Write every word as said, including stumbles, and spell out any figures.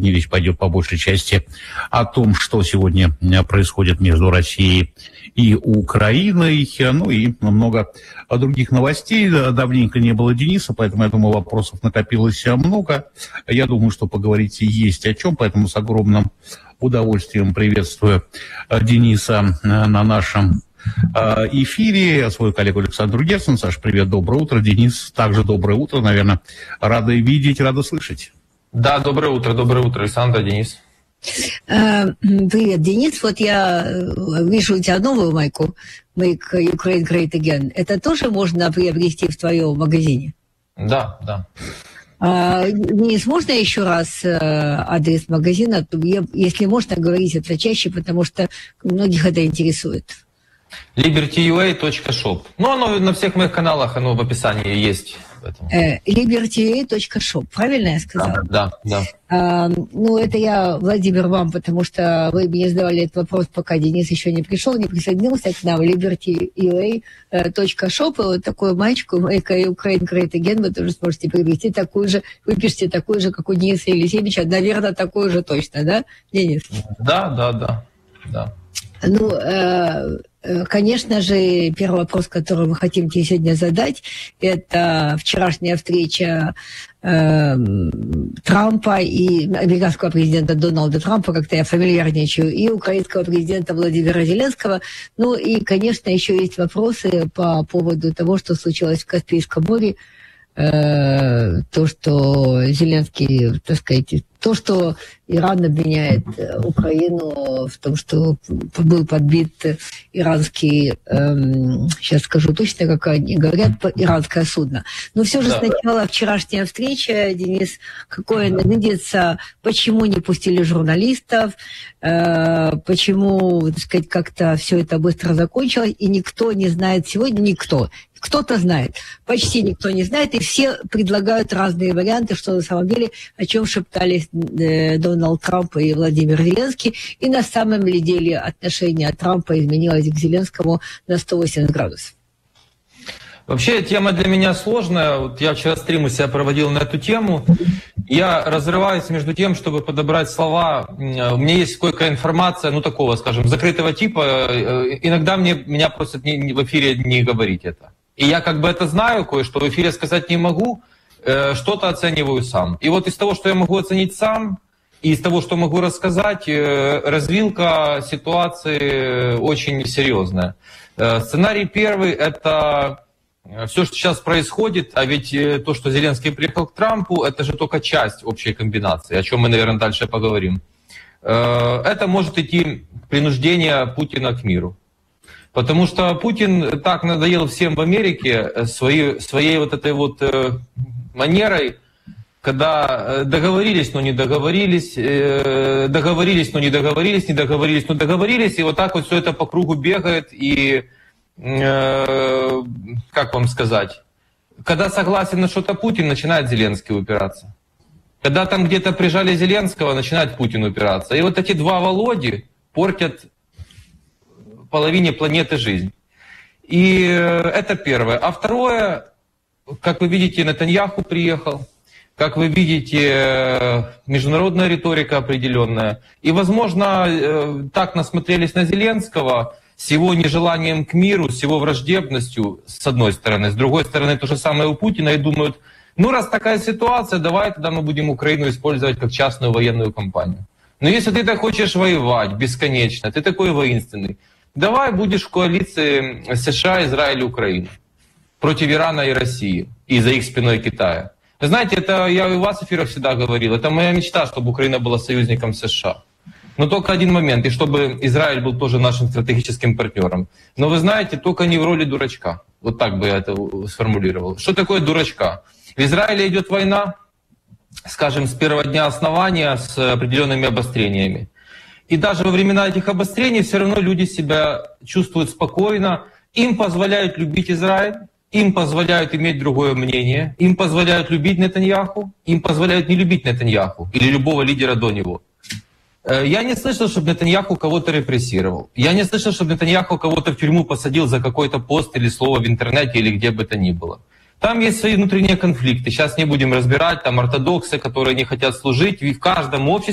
сегодня речь пойдет по большей части о том, что сегодня происходит между Россией и Украиной, ну и много других новостей. Давненько не было Дениса, поэтому, я думаю, вопросов накопилось много. Я думаю, что поговорить есть о чем, поэтому с огромным удовольствием приветствую Дениса на нашем эфире, свою коллегу Александру Герцен. Саша, привет, доброе утро. Денис, также доброе утро, наверное. Рады видеть, рады слышать. Да, доброе утро, доброе утро, Александр, Денис. Привет, Денис. Вот я вижу у тебя новую майку Make Ukraine Great Again. Это тоже можно приобрести в твоем магазине? Да, да. Денис, можно еще раз адрес магазина? Если можно, говорить это чаще, потому что многих это интересует. либерти ю эй точка шоп. Ну, оно на всех моих каналах, оно в описании есть. либерти ю эй точка шоп, правильно я сказала? Да, да. А, ну, это я, Владимир, вам, потому что вы мне задавали этот вопрос, пока Денис еще не пришел, не присоединился к нам. либерти ю эй точка шоп, вот такую маечку Make Ukraine Great Again вы тоже сможете приобрести такую же, выпишите такую же, как у Дениса Елисеевича, наверное, такую же точно, да, Денис? Да, да, да, да. Ну, э, конечно же, первый вопрос, который мы хотим тебе сегодня задать, это вчерашняя встреча э, Трампа и американского президента Дональда Трампа, как-то я фамильярничаю, и украинского президента Владимира Зеленского. Ну и, конечно, еще есть вопросы по поводу того, что случилось в Каспийском море. Э, то, что Зеленский, так сказать, то, что Иран обвиняет Украину в том, что был подбит иранский, эм, сейчас скажу точно, как они говорят, иранское судно. Но все же да. Сначала вчерашняя встреча, Денис, какое она видится, почему не пустили журналистов, э, почему, так сказать, как-то все это быстро закончилось, и никто не знает сегодня, никто, кто-то знает, почти никто не знает, и все предлагают разные варианты, что на самом деле, о чем шептались э, Дональд Трамп и Владимир Зеленский, и на самом ли деле отношение Трампа изменилось к Зеленскому на сто восемьдесят градусов. Вообще тема для меня сложная. Вот я вчера стрим у себя проводил на эту тему. Я разрываюсь между тем, чтобы подобрать слова. У меня есть кое-какая информация, ну такого, скажем, закрытого типа. Иногда мне, меня просят не, в эфире не говорить это. И я как бы это знаю, кое-что в эфире сказать не могу, что-то оцениваю сам. И вот из того, что я могу оценить сам, и из того, что могу рассказать, развилка ситуации очень серьезная. Сценарий первый — это все, что сейчас происходит, а ведь то, что Зеленский приехал к Трампу, это же только часть общей комбинации, о чем мы, наверное, дальше поговорим. Это может идти принуждение Путина к миру. Потому что Путин так надоел всем в Америке своей, своей вот этой вот манерой, когда договорились, но не договорились, договорились, но не договорились, не договорились, но договорились, и вот так вот все это по кругу бегает, и, как вам сказать, когда согласен на что-то Путин, начинает Зеленский упираться. Когда там где-то прижали Зеленского, начинает Путин упираться. И вот эти два Володи портят половине планеты жизнь. И это первое. А второе, как вы видите, Нетаньяху приехал, как вы видите, международная риторика определенная. И, возможно, так насмотрелись на Зеленского с его нежеланием к миру, с его враждебностью, с одной стороны. С другой стороны, то же самое у Путина, и думают, ну раз такая ситуация, давай тогда мы будем Украину использовать как частную военную кампанию. Но если ты так хочешь воевать бесконечно, ты такой воинственный, давай будешь в коалиции США, Израиль и Украины против Ирана и России, и за их спиной Китая. Вы знаете, это я и у вас в эфирах всегда говорил, это моя мечта, чтобы Украина была союзником США. Но только один момент, и чтобы Израиль был тоже нашим стратегическим партнером. Но вы знаете, только не в роли дурачка. Вот так бы я это сформулировал. Что такое дурачка? В Израиле идет война, скажем, с первого дня основания, с определенными обострениями. И даже во времена этих обострений все равно люди себя чувствуют спокойно, им позволяют любить Израиль, им позволяют иметь другое мнение, им позволяют любить Нетаньяху, им позволяют не любить Нетаньяху или любого лидера до него. Я не слышал, чтобы Нетаньяху кого-то репрессировал. Я не слышал, чтобы Нетаньяху кого-то в тюрьму посадил за какой-то пост или слово в интернете или где бы то ни было. Там есть свои внутренние конфликты. Сейчас не будем разбирать, там ортодоксы, которые не хотят служить. И в каждом обществе